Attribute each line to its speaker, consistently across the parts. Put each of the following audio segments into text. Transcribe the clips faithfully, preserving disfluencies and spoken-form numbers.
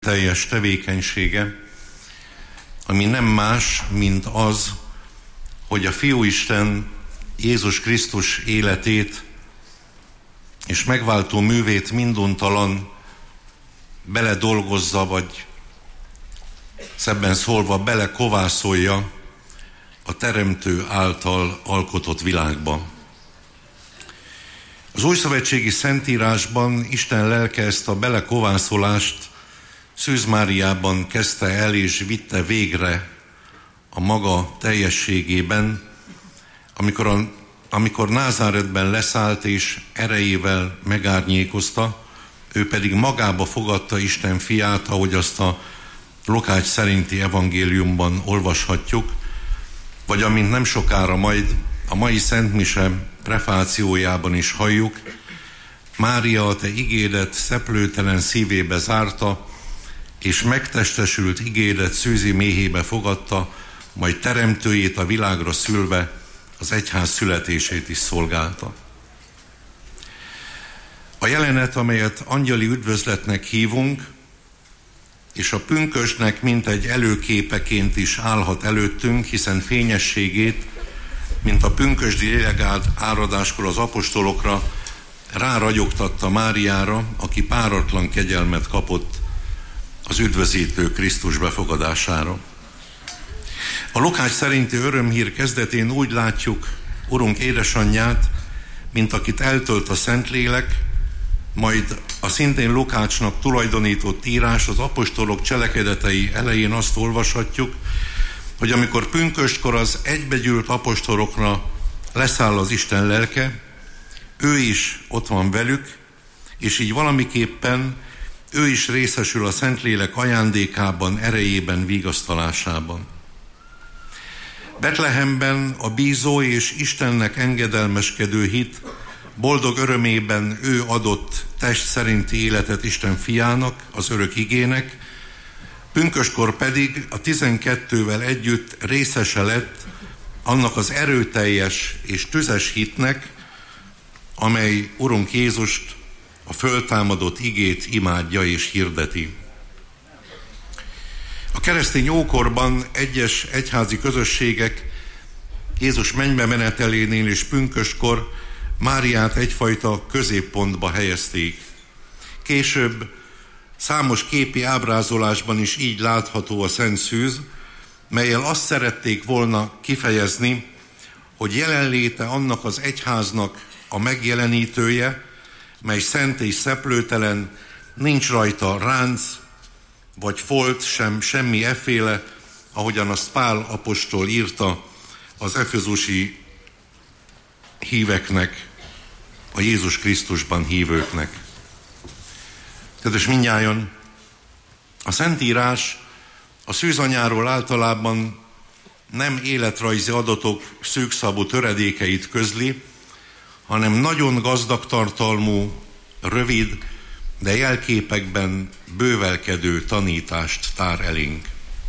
Speaker 1: teljes tevékenysége, ami nem más, mint az, hogy a Fiúisten Jézus Krisztus életét és megváltó művét minduntalan beledolgozza, vagy szebben szólva belekovászolja a Teremtő által alkotott világba. Az újszövetségi Szentírásban Isten lelke ezt a belekovászolást Szűz Máriában kezdte el és vitte végre a maga teljességében, amikor, a, amikor Názáretben leszállt és erejével megárnyékozta, ő pedig magába fogadta Isten fiát, ahogy azt a Lukács szerinti evangéliumban olvashatjuk, vagy amint nem sokára majd a mai szentmise prefációjában is halljuk, Mária a te igédet szeplőtelen szívébe zárta, és megtestesült igédet szűzi méhébe fogadta, majd teremtőjét a világra szülve az egyház születését is szolgálta. A jelenet, amelyet angyali üdvözletnek hívunk, és a pünkösdnek mintegy előképeként is állhat előttünk, hiszen fényességét, mint a pünkösdi lélekárd áradáskor az apostolokra, ráragyogtatta Máriára, aki páratlan kegyelmet kapott az üdvözítő Krisztus befogadására. A Lukács szerinti örömhír kezdetén úgy látjuk Urunk édesanyját, mint akit eltölt a Szentlélek, majd a szintén Lukácsnak tulajdonított írás az apostolok cselekedetei elején azt olvashatjuk, hogy amikor pünköstkor az egybegyűlt apostolokra leszáll az Isten lelke, ő is ott van velük, és így valamiképpen ő is részesül a Szentlélek ajándékában, erejében, vigasztalásában. Betlehemben a bízó és Istennek engedelmeskedő hit boldog örömében ő adott test szerinti életet Isten fiának, az örök igének, pünköskor pedig a tizenkettővel együtt részese lett annak az erőteljes és tüzes hitnek, amely Urunk Jézust, a föltámadott igét imádja és hirdeti. A keresztény ókorban egyes egyházi közösségek Jézus mennybe menetelénél és pünköskor Máriát egyfajta középpontba helyezték. Később számos képi ábrázolásban is így látható a Szent Szűz, mellyel azt szerették volna kifejezni, hogy jelenléte annak az egyháznak a megjelenítője, mely szent és szeplőtelen, nincs rajta ránc, vagy folt sem, semmi efféle, ahogyan azt Pál apostol írta az efezusi híveknek, a Jézus Krisztusban hívőknek. Kedves mindnyájan, a Szentírás a szűzanyáról általában nem életrajzi adatok szűkszabú töredékeit közli, hanem nagyon gazdag tartalmú, rövid, de jelképekben bővelkedő tanítást tár elénk.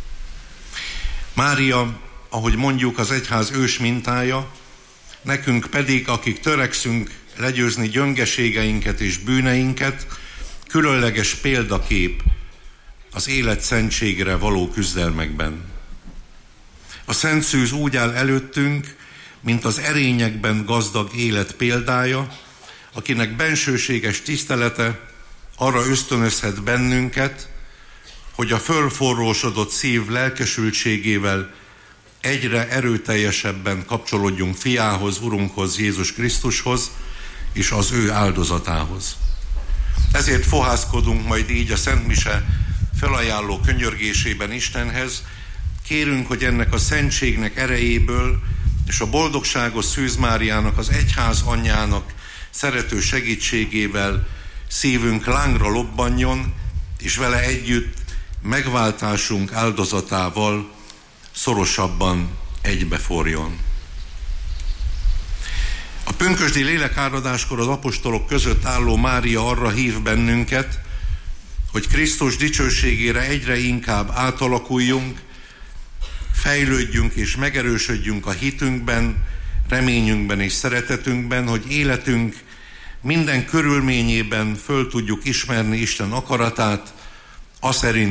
Speaker 1: Mária, ahogy mondjuk, az egyház ős mintája, nekünk pedig, akik törekszünk legyőzni gyöngeségeinket és bűneinket, különleges példakép az élet szentségre való küzdelmekben. A Szent Szűz úgy áll előttünk, mint az erényekben gazdag élet példája, akinek bensőséges tisztelete arra ösztönözhet bennünket, hogy a fölforrósodott szív lelkesültségével egyre erőteljesebben kapcsolódjunk fiához, Urunkhoz, Jézus Krisztushoz és az ő áldozatához. Ezért fohászkodunk majd így a Szent Mise felajánló könyörgésében Istenhez, kérünk, hogy ennek a szentségnek erejéből és a boldogságos Szűz Máriának, az egyház anyjának szerető segítségével szívünk lángra lobbanjon, és vele együtt megváltásunk áldozatával szorosabban egybeforjon. A pünkösdi lélekáradáskor az apostolok között álló Mária arra hív bennünket, hogy Krisztus dicsőségére egyre inkább átalakuljunk, fejlődjünk és megerősödjünk a hitünkben, reményünkben és szeretetünkben, hogy életünk minden körülményében föl tudjuk ismerni Isten akaratát, aszerint